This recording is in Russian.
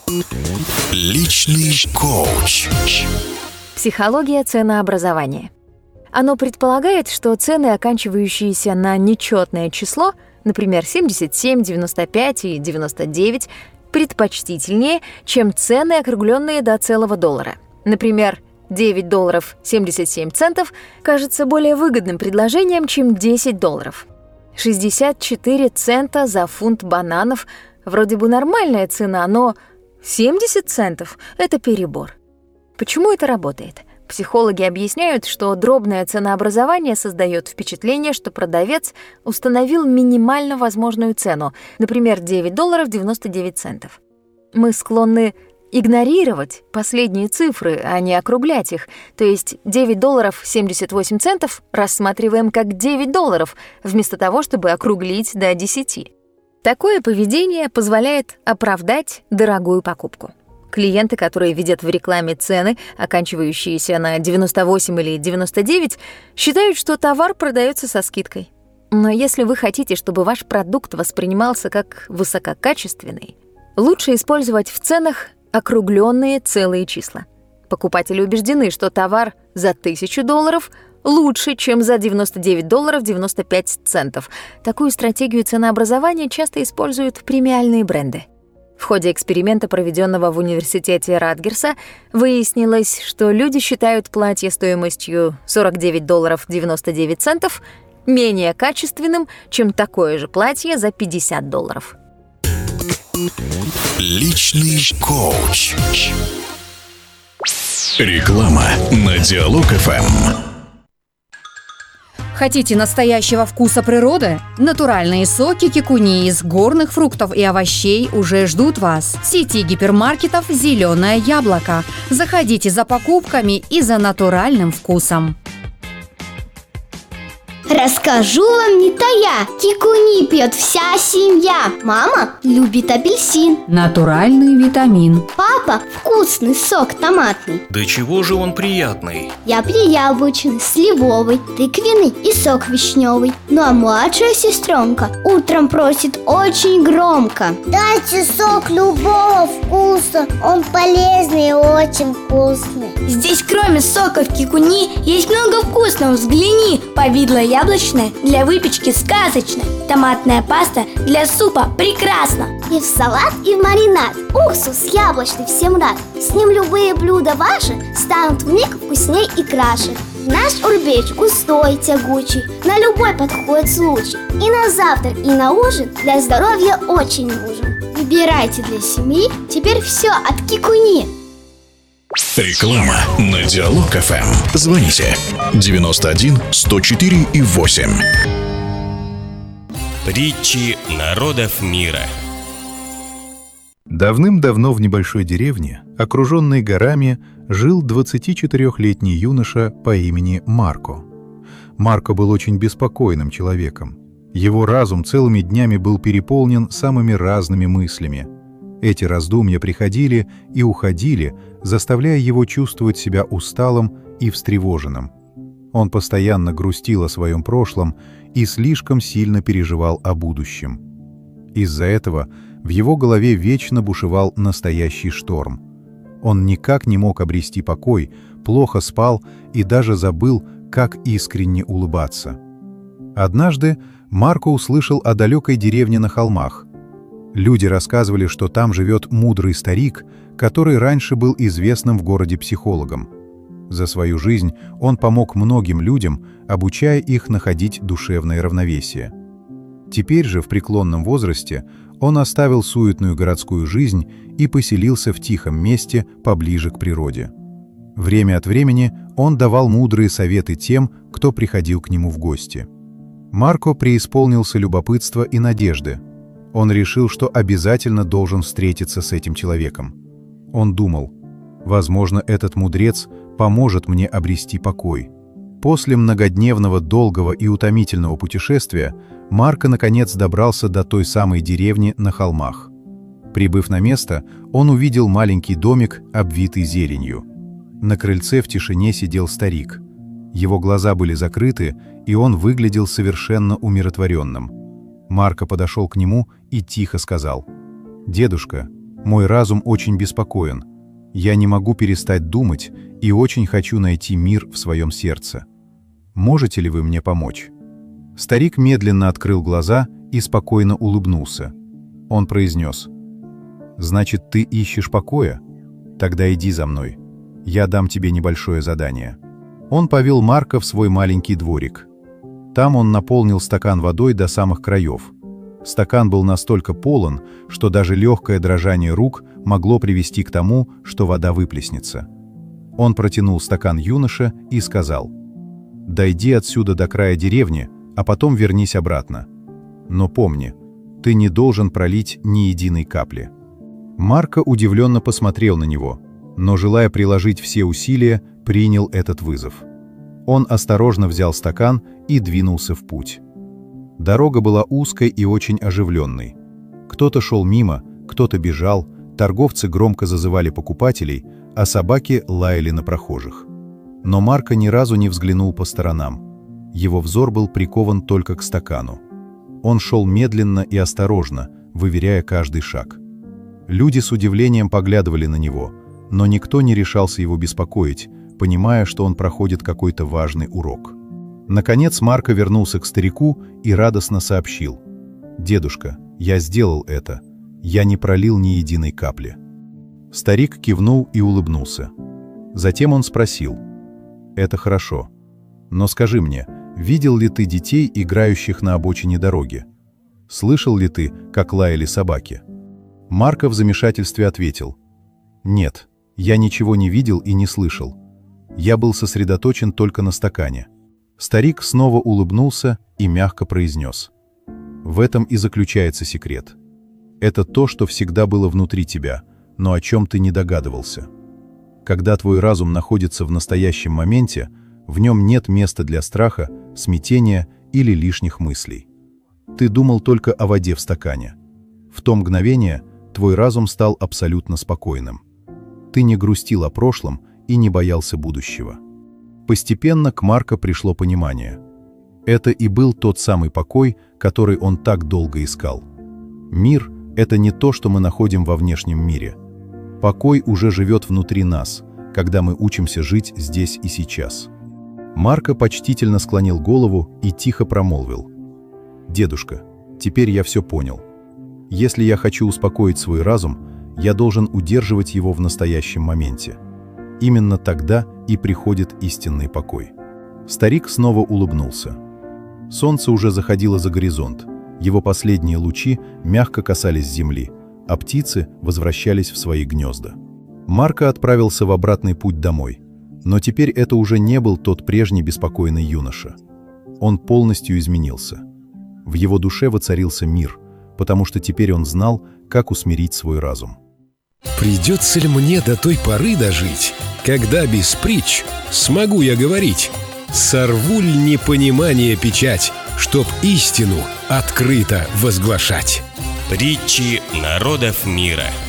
Личный коуч. Психология ценообразования. Оно предполагает, что цены, оканчивающиеся на нечетное число, например, 77, 95 и 99, предпочтительнее, чем цены, округленные до целого доллара. Например, $9.77 кажется более выгодным предложением, чем $10. 64 цента за фунт бананов вроде бы нормальная цена, но 70 центов — это перебор. Почему это работает? Психологи объясняют, что дробное ценообразование создает впечатление, что продавец установил минимально возможную цену, например, $9.99. Мы склонны игнорировать последние цифры, а не округлять их, то есть $9.78 рассматриваем как $9, вместо того, чтобы округлить до 10. Такое поведение позволяет оправдать дорогую покупку. Клиенты, которые видят в рекламе цены, оканчивающиеся на 98 или 99, считают, что товар продается со скидкой. Но если вы хотите, чтобы ваш продукт воспринимался как высококачественный, лучше использовать в ценах округленные целые числа. Покупатели убеждены, что товар за $1000 лучше, чем за $99.95. Такую стратегию ценообразования часто используют премиальные бренды. В ходе эксперимента, проведенного в университете Ратгерса, выяснилось, что люди считают платье стоимостью $49.99 менее качественным, чем такое же платье за $50. Личный коуч. Реклама на Диалог ФМ. Хотите настоящего вкуса природы? Натуральные соки кикуни из горных фруктов и овощей уже ждут вас. В сети гипермаркетов «Зеленое яблоко». Заходите за покупками и за натуральным вкусом. Расскажу вам не тая, кикуни пьет вся семья. Мама любит апельсин. Натуральный витамин. Папа вкусный сок томатный. Да чего же он приятный? Я пью яблочный, сливовый, тыквенный и сок вишневый. Ну а младшая сестренка утром просит очень громко: дайте сок любого вкуса, он полезный и очень вкусный. Здесь кроме соков кикуни есть много вкусного, взгляни. Повидло яблочное для выпечки сказочно. Томатная паста для супа прекрасно. И в салат, и в маринад. Уксус яблочный всем рад. С ним любые блюда ваши станут вмиг вкусней и краше. Наш урбеч густой, тягучий, на любой подходит случай. И на завтрак, и на ужин для здоровья очень нужен. Выбирайте для семьи теперь все от кикуни. Реклама на Диалог ФМ. Звоните 91 104 и 8. Притчи народов мира. Давным-давно в небольшой деревне, окруженной горами, жил 24-летний юноша по имени Марко. Марко был очень беспокойным человеком. Его разум целыми днями был переполнен самыми разными мыслями. Эти раздумья приходили и уходили, заставляя его чувствовать себя усталым и встревоженным. Он постоянно грустил о своем прошлом и слишком сильно переживал о будущем. Из-за этого в его голове вечно бушевал настоящий шторм. Он никак не мог обрести покой, плохо спал и даже забыл, как искренне улыбаться. Однажды Марко услышал о далекой деревне на холмах. Люди рассказывали, что там живет мудрый старик, который раньше был известным в городе психологом. За свою жизнь он помог многим людям, обучая их находить душевное равновесие. Теперь же, в преклонном возрасте, он оставил суетную городскую жизнь и поселился в тихом месте поближе к природе. Время от времени он давал мудрые советы тем, кто приходил к нему в гости. Марко преисполнился любопытства и надежды. Он решил, что обязательно должен встретиться с этим человеком. Он думал: возможно, этот мудрец поможет мне обрести покой. После многодневного, долгого и утомительного путешествия Марко наконец добрался до той самой деревни на холмах. Прибыв на место, он увидел маленький домик, обвитый зеленью. На крыльце в тишине сидел старик. Его глаза были закрыты, и он выглядел совершенно умиротворенным. Марко подошел к нему и тихо сказал: «Дедушка, Мой разум очень беспокоен. Я не могу перестать думать и очень хочу найти мир в своем сердце. Можете ли вы мне помочь?» Старик медленно открыл глаза и спокойно улыбнулся. Он произнес: «Значит, ты ищешь покоя? Тогда иди за мной. Я дам тебе небольшое задание». Он повел Марка в свой маленький дворик. Там он наполнил стакан водой до самых краев. Стакан был настолько полон, что даже легкое дрожание рук могло привести к тому, что вода выплеснется. Он протянул стакан юноше и сказал: «Дойди отсюда до края деревни, а потом вернись обратно. Но помни, ты не должен пролить ни единой капли». Марко удивленно посмотрел на него, но, желая приложить все усилия, принял этот вызов. Он осторожно взял стакан и двинулся в путь. Дорога была узкой и очень оживленной. Кто-то шел мимо, кто-то бежал, торговцы громко зазывали покупателей, а собаки лаяли на прохожих. Но Марко ни разу не взглянул по сторонам. Его взор был прикован только к стакану. Он шел медленно и осторожно, выверяя каждый шаг. Люди с удивлением поглядывали на него, но никто не решался его беспокоить, понимая, что он проходит какой-то важный урок. Наконец Марко вернулся к старику и радостно сообщил: «Дедушка, я сделал это. Я не пролил ни единой капли». Старик кивнул и улыбнулся. Затем он спросил: «Это хорошо. Но скажи мне, видел ли ты детей, играющих на обочине дороги? Слышал ли ты, как лаяли собаки?» Марко в замешательстве ответил: «Нет, я ничего не видел и не слышал. Я был сосредоточен только на стакане». Старик снова улыбнулся и мягко произнес: «В этом и заключается секрет. Это то, что всегда было внутри тебя, но о чем ты не догадывался. Когда твой разум находится в настоящем моменте, в нем нет места для страха, смятения или лишних мыслей. Ты думал только о воде в стакане. В то мгновение твой разум стал абсолютно спокойным. Ты не грустил о прошлом и не боялся будущего». Постепенно к Марко пришло понимание. Это и был тот самый покой, который он так долго искал. Мир — это не то, что мы находим во внешнем мире. Покой уже живет внутри нас, когда мы учимся жить здесь и сейчас. Марко почтительно склонил голову и тихо промолвил: «Дедушка, теперь я все понял. Если я хочу успокоить свой разум, я должен удерживать его в настоящем моменте. Именно тогда и приходит истинный покой». Старик снова улыбнулся. Солнце уже заходило за горизонт, его последние лучи мягко касались земли, а птицы возвращались в свои гнезда. Марко отправился в обратный путь домой, но теперь это уже не был тот прежний беспокойный юноша. Он полностью изменился. В его душе воцарился мир, потому что теперь он знал, как усмирить свой разум. Придется ли мне до той поры дожить, когда без притч смогу я говорить? Сорву ль непонимание печать, чтоб истину открыто возглашать? Притчи народов мира.